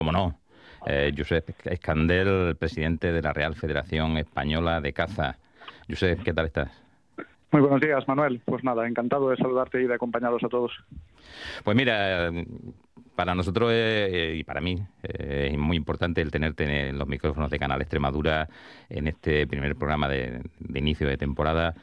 Como no, Josep Escandel, presidente de la Real Federación Española de Caza. Josep, ¿qué tal estás? Muy buenos días, Manuel. Pues nada, encantado de saludarte y de acompañaros a todos. Pues mira, para nosotros y para mí es muy importante el tenerte en los micrófonos de Canal Extremadura en este primer programa de inicio de temporada,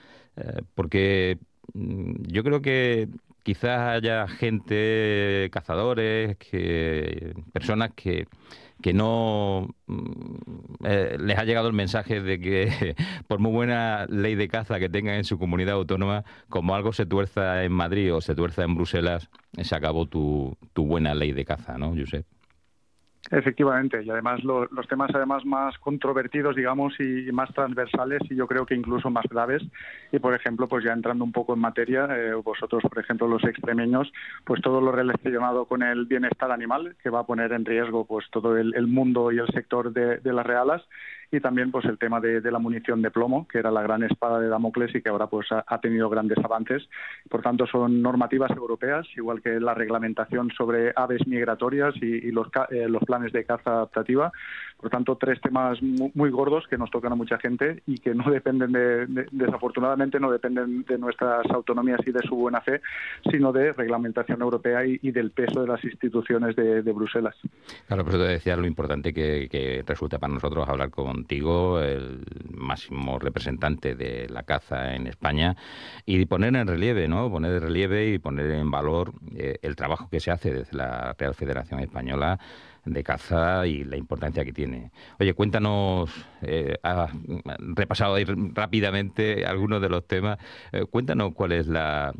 porque yo creo que quizás haya gente, cazadores, personas que no les ha llegado el mensaje de que por muy buena ley de caza que tengan en su comunidad autónoma, como algo se tuerza en Madrid o se tuerza en Bruselas, se acabó tu buena ley de caza, ¿no, Josep? Efectivamente, y además los temas además más controvertidos, digamos, y más transversales y yo creo que incluso más graves. Y, por ejemplo, pues ya entrando un poco en materia, vosotros, por ejemplo, los extremeños, pues todo lo relacionado con el bienestar animal, que va a poner en riesgo pues todo el mundo y el sector de las realas, y también pues el tema de la munición de plomo, que era la gran espada de Damocles y que ahora pues ha tenido grandes avances. Por tanto, son normativas europeas, igual que la reglamentación sobre aves migratorias y los planes de caza adaptativa. Por tanto, tres temas muy gordos que nos tocan a mucha gente y que no dependen desafortunadamente no dependen de nuestras autonomías y de su buena fe, sino de reglamentación europea y del peso de las instituciones de Bruselas. Claro, por eso te decía lo importante que resulta para nosotros hablar contigo, el máximo representante de la caza en España, y poner en relieve, ¿no? Poner en relieve y poner en valor el trabajo que se hace desde la Real Federación Española de Caza y la importancia que tiene. Oye, cuéntanos, has repasado ahí rápidamente algunos de los temas, cuéntanos cuál es la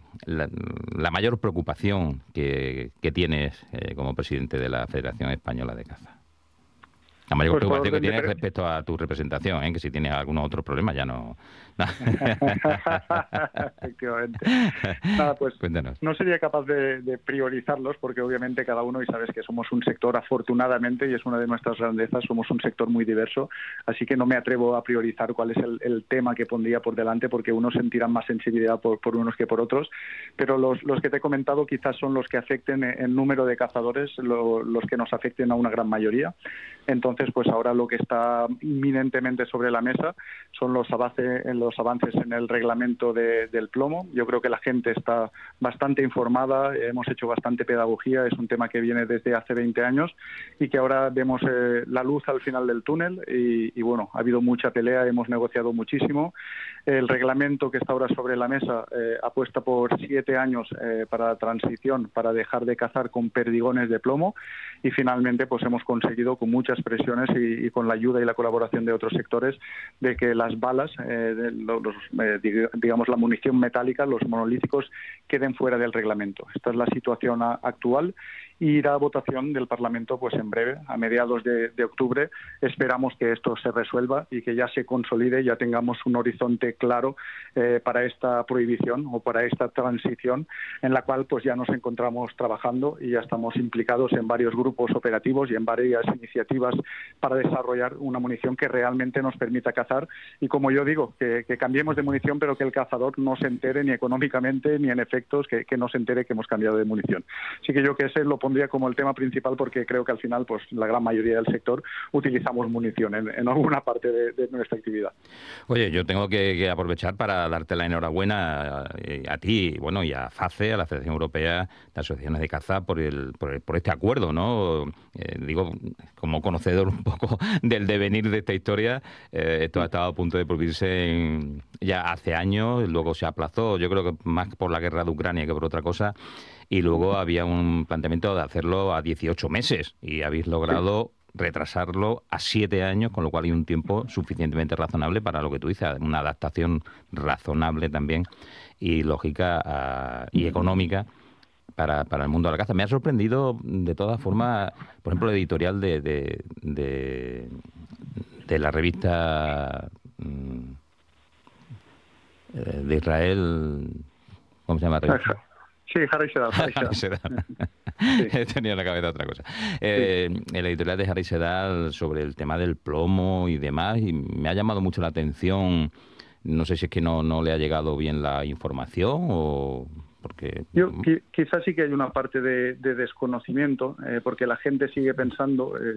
mayor preocupación que tienes como presidente de la Federación Española de Caza. La mayor Pues preocupación que tienes respecto a tu representación, que si tienes algún otro problema ya no. Efectivamente. Nada, pues Cuéntanos. no sería capaz de priorizarlos porque obviamente cada uno, y sabes que somos un sector afortunadamente, y es una de nuestras grandezas, somos un sector muy diverso, así que no me atrevo a priorizar cuál es el tema que pondría por delante porque unos sentirán más sensibilidad por unos que por otros, pero los que te he comentado quizás son los que afecten en número de cazadores, los que nos afecten a una gran mayoría. Entonces, pues ahora lo que está inminentemente sobre la mesa son los avances en el reglamento del plomo. Yo creo que la gente está bastante informada, hemos hecho bastante pedagogía, es un tema que viene desde hace 20 años y que ahora vemos la luz al final del túnel y bueno, ha habido mucha pelea, hemos negociado muchísimo. El reglamento que está ahora sobre la mesa apuesta por 7 años para la transición, para dejar de cazar con perdigones de plomo y finalmente pues hemos conseguido con muchas presiones y con la ayuda y la colaboración de otros sectores de que las balas, digamos la munición metálica, los monolíticos, queden fuera del reglamento. Esta es la situación actual y irá a votación del Parlamento pues en breve, a mediados de octubre. Esperamos que esto se resuelva y que ya se consolide, ya tengamos un horizonte claro para esta prohibición o para esta transición en la cual pues ya nos encontramos trabajando y ya estamos implicados en varios grupos operativos y en varias iniciativas para desarrollar una munición que realmente nos permita cazar y, como yo digo, que cambiemos de munición pero que el cazador no se entere ni económicamente ni en efectos, que no se entere que hemos cambiado de munición. Así que yo que ese lo pondría como el tema principal porque creo que al final pues la gran mayoría del sector utilizamos munición en alguna parte de nuestra actividad. Oye, yo tengo que aprovechar para darte la enhorabuena a ti, bueno, y a FACE, a la Federación Europea de Asociaciones de Caza, por este acuerdo, ¿no? Digo, como conocedor un poco del devenir de esta historia, esto ha estado a punto de prohibirse ya hace años, luego se aplazó, yo creo que más por la guerra de Ucrania que por otra cosa, y luego había un planteamiento de hacerlo a 18 meses, y habéis logrado retrasarlo a 7 años, con lo cual hay un tiempo suficientemente razonable para lo que tú dices, una adaptación razonable también y lógica y económica para el mundo de la caza. Me ha sorprendido, de todas formas, por ejemplo, el editorial de la revista de Israel, ¿cómo se llama la revista? Sí, Harry Sedal. He tenido en la cabeza otra cosa. El editorial de Harry Sedal sobre el tema del plomo y demás, y me ha llamado mucho la atención. No sé si es que no le ha llegado bien la información Porque Quizás sí que hay una parte de desconocimiento, porque la gente sigue pensando,